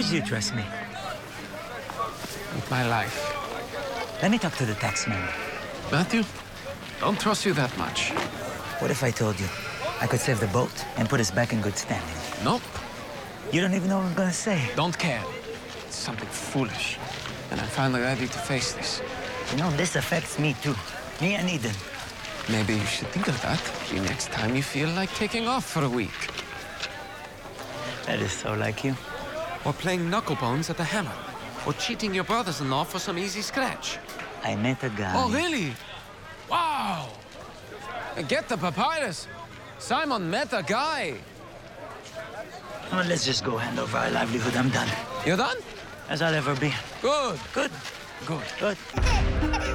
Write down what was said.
much do you trust me? With my life. Let me talk to the taxman. Matthew, don't trust you that much. What if I told you I could save the boat and put us back in good standing? Nope. You don't even know what I'm gonna say. Don't care. It's something foolish. And I'm finally ready to face this. You know, this affects me too. Me and Eden. Maybe you should think of that the next time you feel like taking off for a week. That is so like you. Or playing knucklebones at the hammer. Or cheating your brothers-in-law for some easy scratch. I met a guy. Oh, really? Wow! Get the papyrus. Simon met a guy. Well, let's just go hand over our livelihood. I'm done. You done? As I'll ever be. Good. Good. Good. Good.